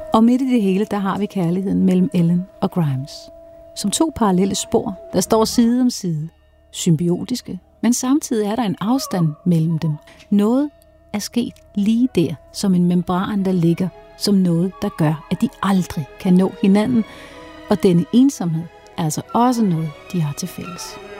Og midt i det hele, der har vi kærligheden mellem Ellen og Grimes. Som to parallelle spor, der står side om side. Symbiotiske, men samtidig er der en afstand mellem dem. Noget er sket lige der, som en membran, der ligger som noget, der gør, at de aldrig kan nå hinanden. Og denne ensomhed er altså også noget, de har til fælles.